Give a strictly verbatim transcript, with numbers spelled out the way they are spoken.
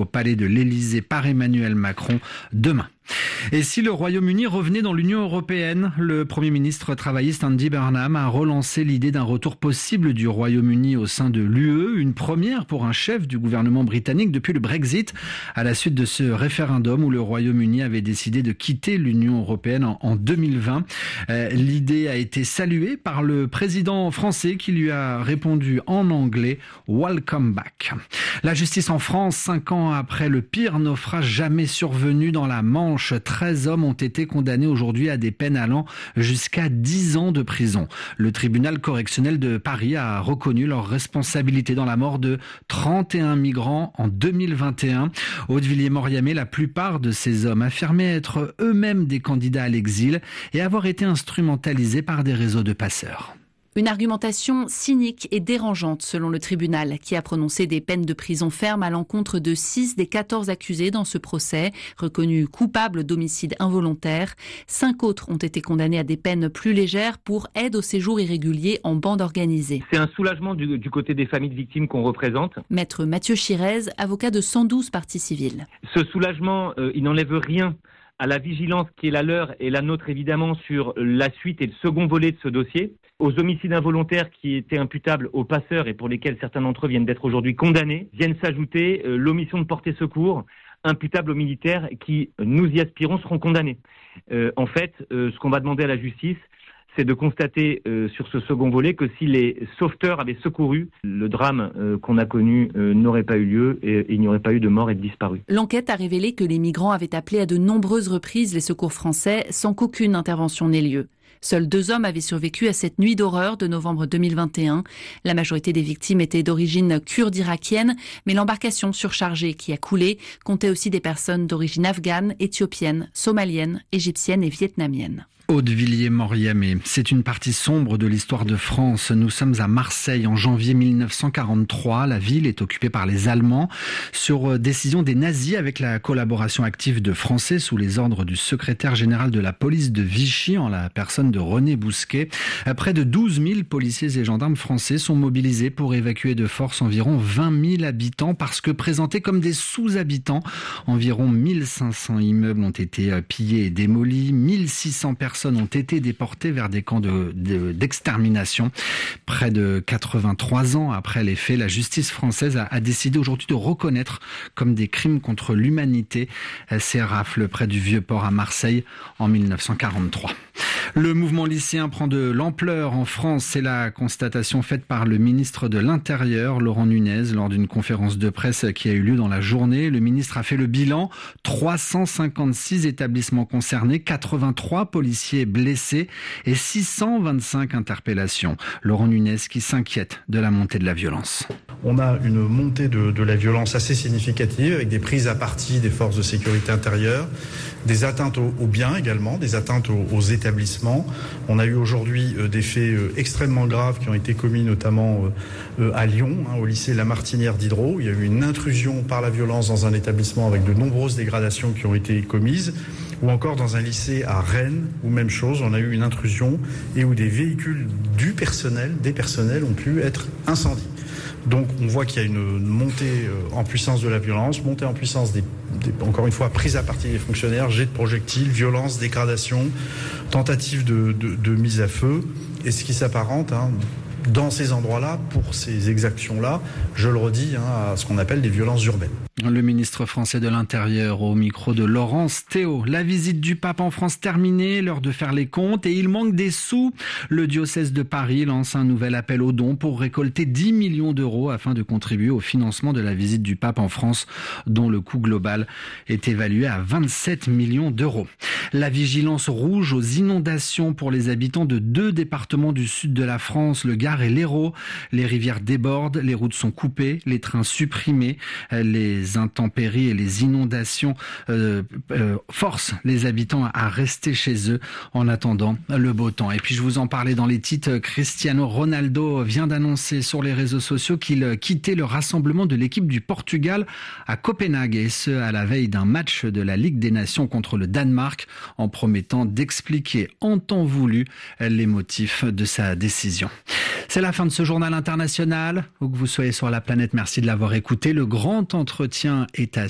au palais de l'Élysée par Emmanuel Macron demain. Et si le Royaume-Uni revenait dans l'Union européenne, le Premier ministre travailliste Andy Burnham a relancé l'idée d'un retour possible du Royaume-Uni au sein de l'U E, une première pour un chef du gouvernement britannique depuis le Brexit, à la suite de ce référendum où le Royaume-Uni avait décidé de quitter l'Union européenne en, en deux mille vingt. Euh, l'idée a été saluée par le président français qui lui a répondu en anglais « Welcome back ». La justice en France, cinq ans après le pire naufrage jamais survenu dans la Manche, treize hommes ont été condamnés aujourd'hui à des peines allant jusqu'à dix ans de prison. Le tribunal correctionnel de Paris a reconnu leur responsabilité dans la mort de trente et un migrants en deux mille vingt et un. Aude-Villiers-Mauriamé, la plupart de ces hommes affirmaient être eux-mêmes des candidats à l'exil et avoir été instrumentalisés par des réseaux de passeurs. Une argumentation cynique et dérangeante selon le tribunal qui a prononcé des peines de prison ferme à l'encontre de six des quatorze accusés dans ce procès, reconnus coupables d'homicide involontaire. Cinq autres ont été condamnés à des peines plus légères pour aide au séjour irrégulier en bande organisée. C'est un soulagement du, du côté des familles de victimes qu'on représente. Maître Mathieu Chirez, avocat de cent douze parties civiles. Ce soulagement, euh, il n'enlève rien à la vigilance qui est la leur et la nôtre évidemment sur la suite et le second volet de ce dossier, aux homicides involontaires qui étaient imputables aux passeurs et pour lesquels certains d'entre eux viennent d'être aujourd'hui condamnés, viennent s'ajouter euh, l'omission de porter secours imputable aux militaires qui, nous y aspirons, seront condamnés. Euh, en fait, euh, ce qu'on va demander à la justice, c'est de constater euh, sur ce second volet que si les sauveteurs avaient secouru, le drame euh, qu'on a connu euh, n'aurait pas eu lieu et, et il n'y aurait pas eu de morts et de disparus. L'enquête a révélé que les migrants avaient appelé à de nombreuses reprises les secours français sans qu'aucune intervention n'ait lieu. Seuls deux hommes avaient survécu à cette nuit d'horreur de novembre deux mille vingt et un. La majorité des victimes étaient d'origine kurde irakienne, mais l'embarcation surchargée qui a coulé comptait aussi des personnes d'origine afghane, éthiopienne, somalienne, égyptienne et vietnamienne. Aude-Villiers-Mauriamé, c'est une partie sombre de l'histoire de France. Nous sommes à Marseille en janvier mille neuf cent quarante-trois. La ville est occupée par les Allemands sur décision des nazis avec la collaboration active de Français sous les ordres du secrétaire général de la police de Vichy en la personne de René Bousquet. Près de douze mille policiers et gendarmes français sont mobilisés pour évacuer de force environ vingt mille habitants parce que présentés comme des sous-habitants, environ mille cinq cents immeubles ont été pillés et démolis, mille six cents personnes ont été déportées vers des camps de, de, d'extermination. Près de quatre-vingt-trois ans après les faits, la justice française a, a décidé aujourd'hui de reconnaître comme des crimes contre l'humanité ces rafles près du Vieux-Port à Marseille en mille neuf cent quarante-trois. Le mouvement lycéen prend de l'ampleur en France. C'est la constatation faite par le ministre de l'Intérieur, Laurent Nunez, lors d'une conférence de presse qui a eu lieu dans la journée. Le ministre a fait le bilan. trois cent cinquante-six établissements concernés, quatre-vingt-trois policiers blessés et six cent vingt-cinq interpellations. Laurent Nunez qui s'inquiète de la montée de la violence. On a une montée de, de la violence assez significative avec des prises à partie des forces de sécurité intérieure, des atteintes aux, aux biens également, des atteintes aux, aux établissements. On a eu aujourd'hui euh, des faits euh, extrêmement graves qui ont été commis notamment euh, euh, à Lyon, hein, au lycée La Martinière d'Hydro. Il y a eu une intrusion par la violence dans un établissement avec de nombreuses dégradations qui ont été commises. Ou encore dans un lycée à Rennes, où même chose, on a eu une intrusion et où des véhicules du personnel, des personnels ont pu être incendiés. Donc on voit qu'il y a une montée en puissance de la violence, montée en puissance des, des encore une fois, prise à partie des fonctionnaires, jet de projectiles, violence, dégradation, tentative de, de, de mise à feu, et ce qui s'apparente, hein, dans ces endroits-là, pour ces exactions-là, je le redis, hein, à ce qu'on appelle des violences urbaines. Le ministre français de l'Intérieur au micro de Laurence Théo. La visite du pape en France terminée, l'heure de faire les comptes et il manque des sous. Le diocèse de Paris lance un nouvel appel aux dons pour récolter dix millions d'euros afin de contribuer au financement de la visite du pape en France dont le coût global est évalué à vingt-sept millions d'euros. La vigilance rouge aux inondations pour les habitants de deux départements du sud de la France, le Gard et l'Hérault. Les rivières débordent, les routes sont coupées, les trains supprimés, les intempéries et les inondations euh, euh, forcent les habitants à rester chez eux en attendant le beau temps. Et puis je vous en parlais dans les titres, Cristiano Ronaldo vient d'annoncer sur les réseaux sociaux qu'il quittait le rassemblement de l'équipe du Portugal à Copenhague et ce à la veille d'un match de la Ligue des Nations contre le Danemark en promettant d'expliquer en temps voulu les motifs de sa décision. C'est la fin de ce journal international. Où que vous soyez sur la planète, merci de l'avoir écouté. Le grand entretien est à